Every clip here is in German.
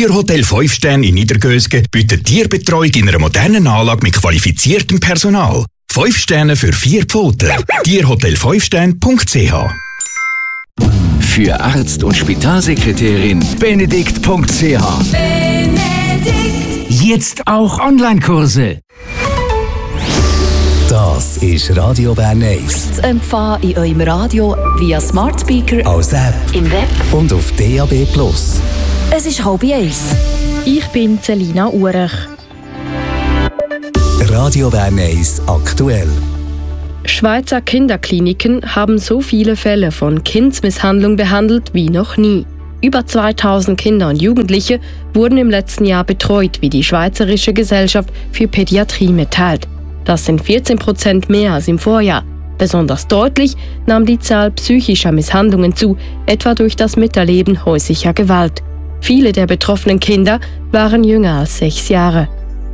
Tierhotel 5 Sterne in Niedergösgen bietet Tierbetreuung in einer modernen Anlage mit qualifiziertem Personal. 5 Sterne für 4 Pfoten. Tierhotel5stern.ch. Für Arzt und Spitalsekretärin benedikt.ch. Jetzt auch Online-Kurse. Das ist Radio Bern 1. Zu empfangen in eurem Radio via Smart Speaker, Als App im Web und auf DAB+. Es ist 12:30. Ich bin Selina Urech. Radio Bern 1 aktuell. Schweizer Kinderkliniken haben so viele Fälle von Kindsmisshandlung behandelt wie noch nie. Über 2000 Kinder und Jugendliche wurden im letzten Jahr betreut, wie die Schweizerische Gesellschaft für Pädiatrie mitteilt. Das sind 14% mehr als im Vorjahr. Besonders deutlich nahm die Zahl psychischer Misshandlungen zu, etwa durch das Miterleben häuslicher Gewalt. Viele der betroffenen Kinder waren jünger als 6 Jahre.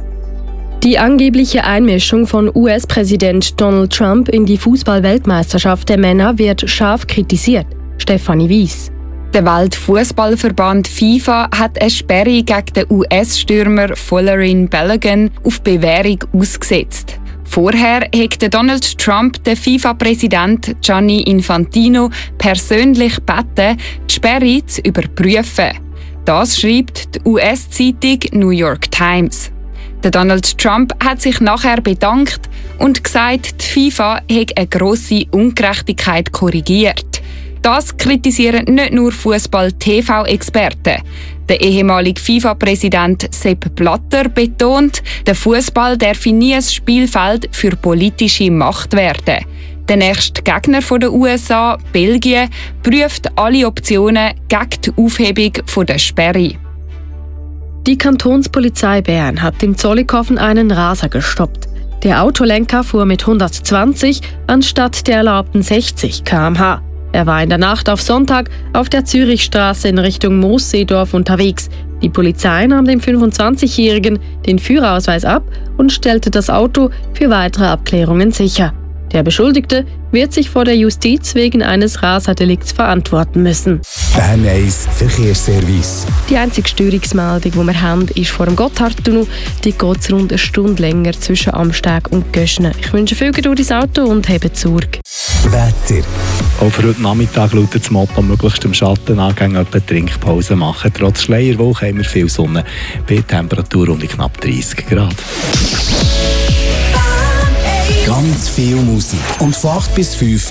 Die angebliche Einmischung von US-Präsident Donald Trump in die Fußball-Weltmeisterschaft der Männer wird scharf kritisiert. Stefanie Weiss. Der Weltfußballverband FIFA hat eine Sperre gegen den US-Stürmer Folarin Balogun auf Bewährung ausgesetzt. Vorher hat Donald Trump den FIFA-Präsident Gianni Infantino persönlich gebeten, die Sperre zu überprüfen. Das schreibt die US-Zeitung New York Times. Der Donald Trump hat sich nachher bedankt und gesagt, die FIFA habe eine grosse Ungerechtigkeit korrigiert. Das kritisieren nicht nur Fußball-TV-Experten. Der ehemalige FIFA-Präsident Sepp Blatter betont, der Fußball darf nie ein Spielfeld für politische Macht werden. Der nächste Gegner der USA, Belgien, prüft alle Optionen gegen die Aufhebung der Sperre. Die Kantonspolizei Bern hat in Zollikofen einen Raser gestoppt. Der Autolenker fuhr mit 120 anstatt der erlaubten 60 km/h. Er war in der Nacht auf Sonntag auf der Zürichstraße in Richtung Moosseedorf unterwegs. Die Polizei nahm dem 25-Jährigen den Führerausweis ab und stellte das Auto für weitere Abklärungen sicher. Der Beschuldigte wird sich vor der Justiz wegen eines Raserdelikts verantworten müssen. Bern 1 Verkehrsservice. Die einzige Störungsmeldung, die wir haben, ist vor dem Gotthardtunnel. Die geht rund eine Stunde länger zwischen Amsteg und Göschne. Ich wünsche viel Geduld ins Auto und hebt Sorge. Wetter. Auch für heute Nachmittag lautet das Motto, möglichst im Schatten angehen, etwa Trinkpause machen. Trotz Schleierwoche haben wir viel Sonne, bei Temperatur um die knapp 30 Grad. Ganz viel Musik. Und von 8 bis 5